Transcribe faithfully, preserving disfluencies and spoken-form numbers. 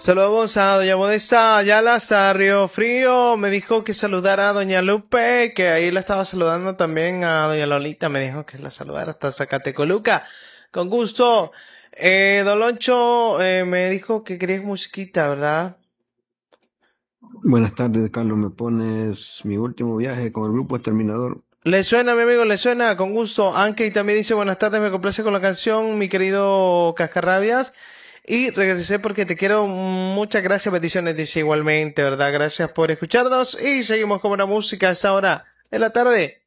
Saludos a doña Modesta Ayala Sarrio Frío. Me dijo que saludara a doña Lupe, que ahí la estaba saludando también a doña Lolita. Me dijo que la saludara hasta Zacatecoluca. Con gusto. Eh, Don Loncho eh, me dijo que quería musiquita, ¿verdad? Buenas tardes, Carlos. Me pones mi último viaje con el grupo Exterminador. Le suena, mi amigo, le suena, con gusto. Anke también dice buenas tardes, me complace con la canción, mi querido Cascarrabias. Y regresé porque te quiero. Muchas gracias, bendiciones, dice igualmente, ¿verdad? Gracias por escucharnos y seguimos con una música a esta hora de la tarde.